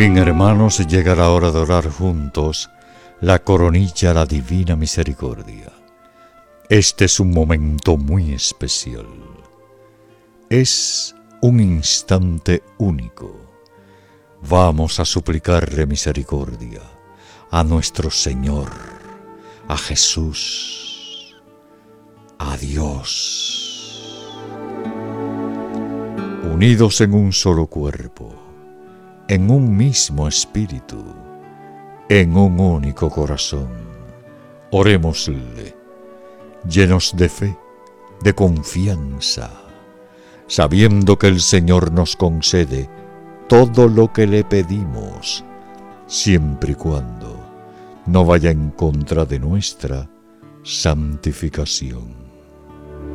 Bien, hermanos, llega la hora de orar juntos la coronilla a la Divina Misericordia. Este es un momento muy especial. Es un instante único. Vamos a suplicarle misericordia a nuestro Señor, a Jesús, a Dios. Unidos en un solo cuerpo, en un mismo espíritu, en un único corazón, orémosle, llenos de fe, de confianza, sabiendo que el Señor nos concede todo lo que le pedimos, siempre y cuando no vaya en contra de nuestra santificación.